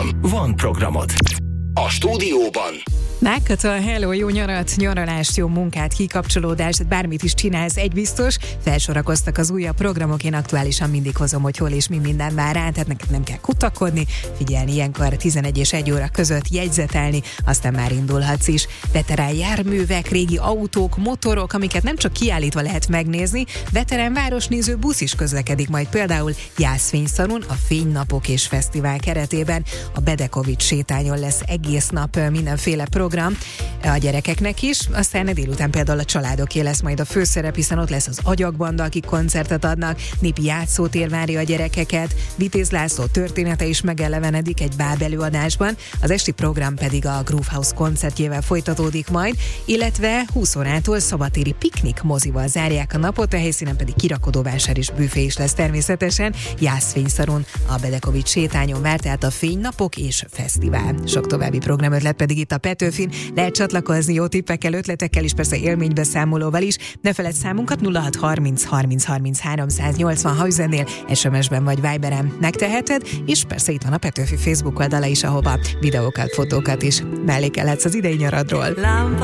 Otthon van programod. A stúdióban Nákata, hello, jó nyarat, nyaralást, jó munkát, kikapcsolódást, bármit is csinálsz, egy biztos, felsorakoztak az újabb programok, én aktuálisan mindig hozom, hogy hol és mi minden vár rá, tehát neked nem kell kutakodni, figyelni ilyenkor 11 és 1 óra között jegyzetelni, aztán már indulhatsz is. Veterán járművek, régi autók, motorok, amiket nem csak kiállítva lehet megnézni, veterán városnéző busz is közlekedik majd például Jászfényszarun a Fénynapok és Fesztivál keretében. A Bedekovics sétányon lesz egész nap mindenféle program a gyerekeknek is, aztán délután például a családoké lesz majd a főszerep, hiszen ott lesz az Agyagbanda, akik koncertet adnak, népi játszótér várja a gyerekeket, Vitéz László története is megelevenedik egy báb előadásban, az esti program pedig a Groove House koncertjével folytatódik majd, illetve 20 órától szabadtéri piknik mozival zárják a napot, a helyszínen pedig kirakodóvásár és büfé is lesz természetesen, Jászfényszarun a Bedekovics sétányon vár, tehát a Fénynapok és Fesztivál. Sok további programötlet pedig itt a Petőfin. Lehet csatlakozni jó tippekkel, ötletekkel és persze élménybeszámolóval is. Ne feledd számunkat 0630 30 30 380, ha üzennél, SMS-ben vagy Viberen megteheted, és persze itt van a Petőfi Facebook oldala is, ahova videókat, fotókat is mellékelhetsz az idei nyaradról.